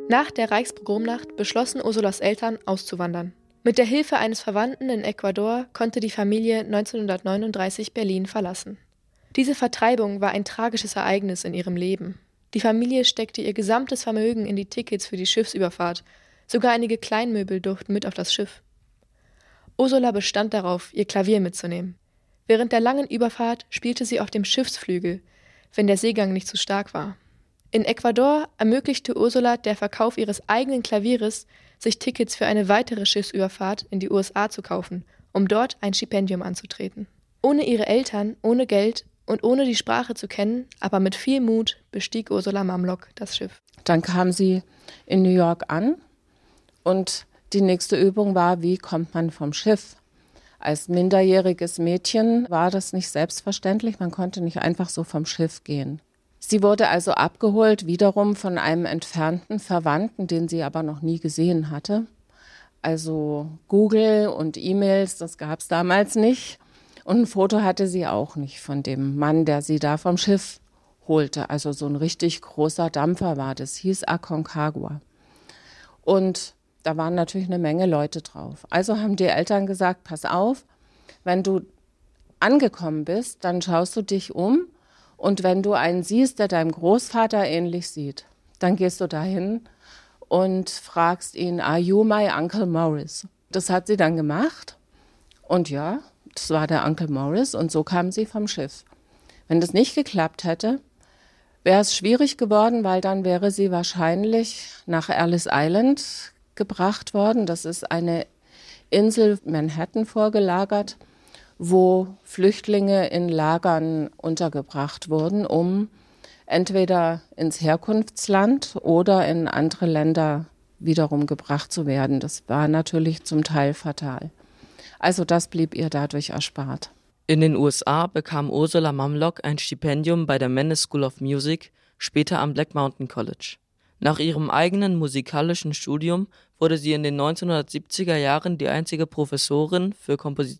Nach der Reichspogromnacht beschlossen Ursulas Eltern, auszuwandern. Mit der Hilfe eines Verwandten in Ecuador konnte die Familie 1939 Berlin verlassen. Diese Vertreibung war ein tragisches Ereignis in ihrem Leben. Die Familie steckte ihr gesamtes Vermögen in die Tickets für die Schiffsüberfahrt. Sogar einige Kleinmöbel durften mit auf das Schiff. Ursula bestand darauf, ihr Klavier mitzunehmen. Während der langen Überfahrt spielte sie auf dem Schiffsflügel, wenn der Seegang nicht zu stark war. In Ecuador ermöglichte Ursula der Verkauf ihres eigenen Klavieres, sich Tickets für eine weitere Schiffsüberfahrt in die USA zu kaufen, um dort ein Stipendium anzutreten. Ohne ihre Eltern, ohne Geld und ohne die Sprache zu kennen, aber mit viel Mut bestieg Ursula Mamlok das Schiff. Dann kam sie in New York an und die nächste Übung war, wie kommt man vom Schiff? Als minderjähriges Mädchen war das nicht selbstverständlich, man konnte nicht einfach so vom Schiff gehen. Sie wurde also abgeholt, wiederum von einem entfernten Verwandten, den sie aber noch nie gesehen hatte. Also Google und E-Mails, das gab es damals nicht. Und ein Foto hatte sie auch nicht von dem Mann, der sie da vom Schiff holte. Also so ein richtig großer Dampfer war das, hieß Aconcagua. Und da waren natürlich eine Menge Leute drauf. Also haben die Eltern gesagt, pass auf, wenn du angekommen bist, dann schaust du dich um. Und wenn du einen siehst, der deinem Großvater ähnlich sieht, dann gehst du dahin und fragst ihn, are you my Uncle Morris? Das hat sie dann gemacht. Und ja, das war der Uncle Morris und so kam sie vom Schiff. Wenn das nicht geklappt hätte, wäre es schwierig geworden, weil dann wäre sie wahrscheinlich nach Ellis Island gebracht worden. Das ist eine Insel Manhattan vorgelagert, wo Flüchtlinge in Lagern untergebracht wurden, um entweder ins Herkunftsland oder in andere Länder wiederum gebracht zu werden. Das war natürlich zum Teil fatal. Also das blieb ihr dadurch erspart. In den USA bekam Ursula Mamlok ein Stipendium bei der Mannes School of Music, später am Black Mountain College. Nach ihrem eigenen musikalischen Studium wurde sie in den 1970er Jahren die einzige Professorin für Komposition